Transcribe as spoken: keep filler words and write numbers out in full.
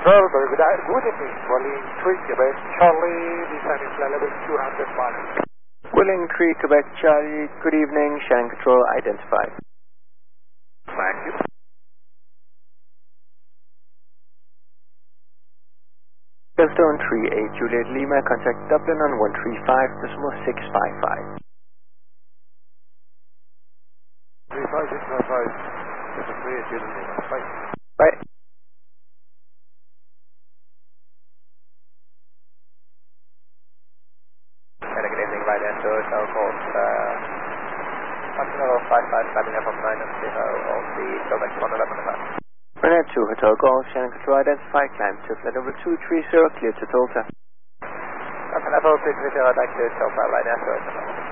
Control, very good, good evening. Welling three, Quebec, Charlie, descending flight level two hundred miles. Welling three, Quebec, Charlie, good evening, Shannon Control identified. Thank you. Gulfstone three eight, Juliet Lima, contact Dublin on one three five decimal six five five. three five six five five, three eight, Juliet Lima, bye. Bye. Good evening, right answer, so called uh, Continental five five, climbing up on nine and zero on the Quebec one eleven about. Runner two, Hotel Golf, Shannon Control identified, climb to flight over two three zero, clear to Tulsa. Continental two three zero, I'd like to Tulsa, right answer.